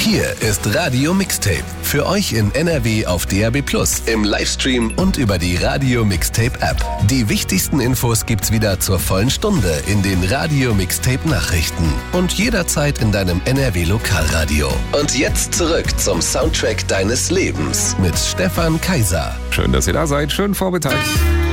Hier ist Radio Mixtape. Für euch in NRW auf DAB+, im Livestream und über die Radio Mixtape App. Die wichtigsten Infos gibt's wieder zur vollen Stunde in den Radio Mixtape Nachrichten. Und jederzeit in deinem NRW Lokalradio. Und jetzt zurück zum Soundtrack deines Lebens mit Stefan Kaiser. Schön, dass ihr da seid. Schönen Vormittag.